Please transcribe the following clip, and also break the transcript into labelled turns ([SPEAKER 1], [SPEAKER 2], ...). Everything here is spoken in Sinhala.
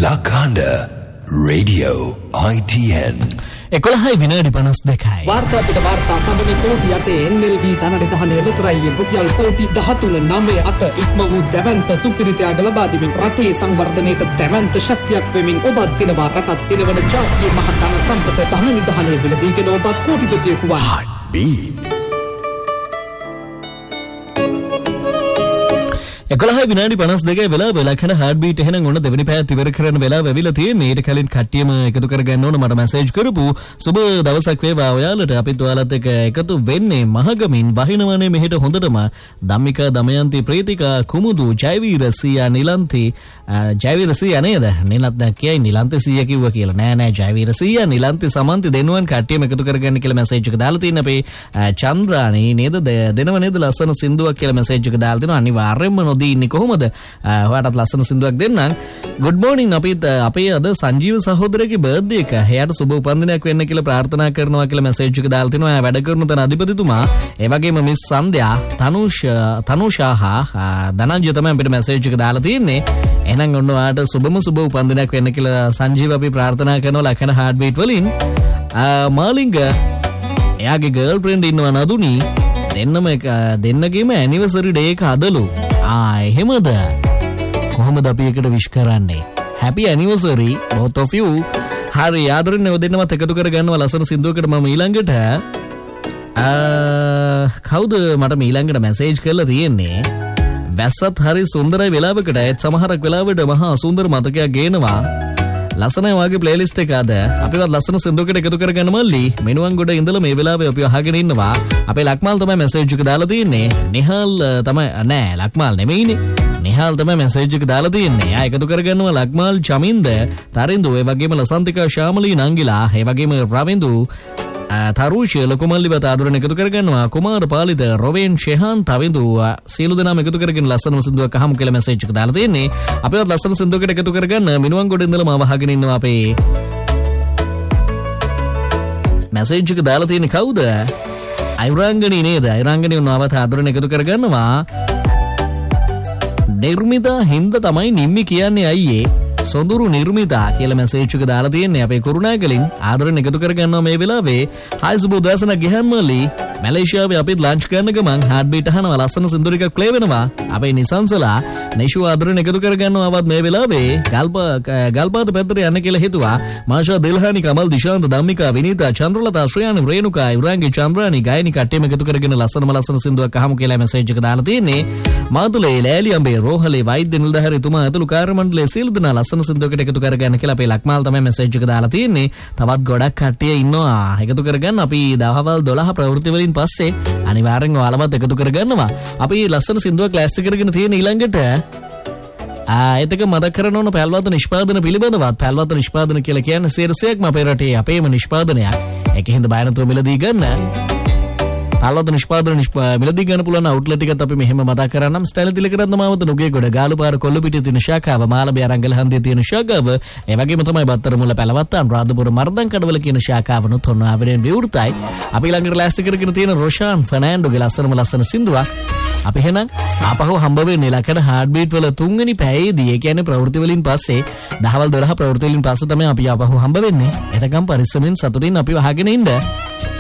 [SPEAKER 1] Lakanda Radio ITN
[SPEAKER 2] 11 විනාඩි 52යි.
[SPEAKER 3] වාර්තා පිට වාර්තා තමනේ කෝටි 8 NLB ධනනිධානයේ රුතරයියේ රුපියල් කෝටි 13.98 ඉක්ම වූ දැවැන්ත සුපිරිතයාග ලබා දෙමින් රටේ සංවර්ධනයට දැවැන්ත ශක්තියක් වෙමින් ඔබත් දිනවා රටත් දිනවන ජාතියේ මහ ධන සම්පත ධනනිධානයේ මිලදීගෙන ඔබත් කෝටිපතියෙකු වන්න.
[SPEAKER 1] Heartbeat
[SPEAKER 2] 11 විනාඩි 52 වෙලාව ලක්ෂණ හાર્ට් බීට් එහෙනම් ඔන්න දෙවෙනි පැය ඉවර කරන වෙලාව ඇවිල්ලා තියෙන්නේ. ඊට කලින් කට්ටියම එකතු කරගන්න ඕන මට මැසේජ් කරපු සුබ දවසක් වේවා ඔයාලට. අපිත් ඔයාලත් එක්ක එකතු වෙන්නේ මහගමින් වහිනවනේ මෙහෙට හොඳටම ධම්මිකා දමයන්ති ප්‍රීතිකා කුමුදු ජයවීර සීයා නිලන්ති ජයවීර සීයා නේද? නෙනත් දැන් කියයි නිලන්ති සීයා කිව්වා කියලා. නෑ ජයවීර සීයා නිලන්ති සමන්ති දෙනුවන් කට්ටියම එකතු කරගන්න කියලා මැසේජ් එක දාලා තියෙන අපේ චන්ද්‍රානි නේද දෙනව නේද ලස්සන සින්දුවක් කියලා මැසේජ් එක දාලා තිනවා. අනිවාර්යයෙන්ම ඉන්නේ කොහොමද? ඔයාටත් ලස්සන සින්දුවක් දෙන්නම්. good morning අපේ අද සංජීව සහෝදරයාගේ බර්ත්ඩේ එක. එයාට සුබ උපන්දිනයක් වෙන්න කියලා ප්‍රාර්ථනා කරනවා කියලා මැසේජ් එක දාලා තිනවා. එයා වැඩ කරන තැන අධිපතිතුමා. ඒ වගේම මිස් සන්ධ්‍යා තනුෂා හා ධනංජය තමයි අපිට මැසේජ් එක දාලා තියෙන්නේ. එහෙනම් ඔන්න ඔයාට සුබ උපන්දිනයක් වෙන්න කියලා සංජීව අපි ප්‍රාර්ථනා කරනවා ලක්ෂණ හાર્ට් බීට් වලින්. මාලිංග එයාගේ ගර්ල් ෆ්‍රෙන්ඩ් ඉන්නවා නදුනි. දෙන්නගේම ඇනිවර්සරි ඩේ එක අදලු. එහෙමද? කොහොමද අපි එකට විශ් කරන්නේ? හැපි ඇනිවර්සරි both of you. හරි ආදරෙන් දෙන්නවත් එකතු කරගන්නවා ලස්සන සින්දුවකට. මම ඊළඟට කවුද මට ඊළඟට මැසේජ් කරලා තියෙන්නේ? වැස්සත් හරි සුන්දරයි වෙලාවකට ඒත් සමහරක් වෙලාවට මහා සුන්දර මතකයක් ගේනවා. ලස්සනයි වාගේ ප්ලේලිස්ට් එක අද අපිවත් ලස්සන සින්දුවකට එකතු කරගන්න මල්ලි. මෙනුවන් ගොඩ ඉඳලා මේ වෙලාවේ අපි අහගෙන ඉන්නවා. අපේ ලක්මාල් තමයි මැසේජ් එක දාලා තියෙන්නේ. නිහාල් තමයි නෑ ලක්මාල් නෙමෙයිනේ. නිහාල් තමයි මැසේජ් එක දාලා තියෙන්නේ. ආ එකතු කරගන්නවා ලක්මාල් චමින්ද තරින්දු ඒ වගේම ලසන්තිකා ශාමලී නංගිලා ඒ වගේම රවින්දු තරුෂ ලකුමල්ලිවත් ආදරණ එකතු කරගන්නවා. කුමාර පාලිත රොවෙන් ෂෙහාන් තවින්දු සියලු දෙනාම එකතු කරගෙන ලස්සනම සින්දුවක් අහමු කියලා මැසේජ් එක දාලා තියෙන්නේ. අපිවත් ලස්සන සින්දුවකට එකතු කරගන්න මිනුවන් ගොඩ ඉඳලා මාව අහගෙන ඉන්නවා. අපේ මැසේජ් එක දාලා තියෙන්නේ කවුද? අයුරාංගනී නේද? අයුරාංගනී උනාවත් ආදරණ එකතු කරගන්නවා. නිර්මිතා හින්ද තමයි නිම්මි කියන්නේ අයියේ. සොඳුරු නිර්මිතා කියලා මැසේජ් එක දාලා තියෙන්නේ. අපේ කුරුණෑගලින් ආදරෙන් එකතු කරගන්නවා මේ වෙලාවේ. හායි සුබ උදෑසන ගෙහම්මලි මැලේසියාවේ අපිත් ලන්ච් කරන ගමන් හાર્ට් බීට් අහනවා ලස්සන සින්දුර එකක් ප්ලේ වෙනවා. අපේ නිසංසලා නිෂු ආදරෙන් එකතු කරගන්නවවත් මේ වෙලාවේ ගල්පාත පැත්තට යන්න කියලා හිතුවා. මාෂා දිල්හානි කමල් දිශාන්ත ධම්මිකා විනීතා චන්ද්‍රලතා ශ්‍රේයානි රේණුකා ඉවරංගි චන්ද්‍රානි ගායනි කට්ටියම එකතු කරගෙන ලස්සන සින්දුවක් අහමු කියලා මැසේජ් එක දාලා තියෙන්නේ. මාතුලේ ලෑලි අඹේ රෝහලේ වෛද්‍ය නිලධාරීතුමා ඇතුළු කාර්ය මණ්ඩලයේ සියලු දෙනා ලස්සන සින්දුවකට එකතු කරගන්න කියලා අපේ ලක්මාල් තමයි මැසේජ් එක දාලා තියෙන්නේ. තවත් ගොඩක් කට්ටිය ඉන්නවා එකතු කරගන්න. අපි දවහවල් 12 ප්‍රවෘත්ති වලින් පස්සේ අනිවාර්යෙන් ඔයාලවත් එකතු කරගන්නවා. අපි ලස්සන සින්දුවක් ලෑස්ති කරගෙන තියෙන ඊළඟට ඒතක මතක් කරන ඕන පැල්වත නිෂ්පාදන පිළිබඳව. පැල්වත නිෂ්පාදන කියලා කියන්නේ 100%ක්ම අපේ රටේ අපේම නිෂ්පාදනයක්. ඒකෙන්ද බය නැතුව මිලදී ගන්න. පැල්වත නිෂ්පාදන මිලදී ගන්න පුළුවන් අවුට්ලට් එකත් අපි මෙහෙම මතක් කරන්නම්. ස්ටයිල් තිලකරත්න මාවත නුගේගොඩ ගාලුපාර කොල්ලපිටිය තියෙන ශාඛාව, මාළඹේ අරංගල හන්දියේ තියෙන ශාඛාව, ඒ වගේම තමයි බත්තර මුල්ල පැලවත්ත අනුරාධපුර මර්දන් කඩවල කියන ශාඛාවනුත් ඔන්නාවරෙන් විවෘතයි. අපි ළඟට ලෑස්ති කරගෙන තියෙන රොෂාන් ෆර්නෑන්ඩෝගේ ලස්සන සින්දුවක්. අපි එහෙනම් ආපහු හම්බ වෙන්නේ ලකඩ හાર્ට් බීට් වල තුන්වෙනි පැයේදී. ඒ කියන්නේ ප්‍රවෘත්ති වලින් පස්සේ දහවල් 12 ප්‍රවෘත්ති වලින් පස්සේ තමයි අපි ආපහු හම්බ වෙන්නේ. එතකම් පරිස්සමෙන් සතුටින් අපි අහගෙන ඉන්න.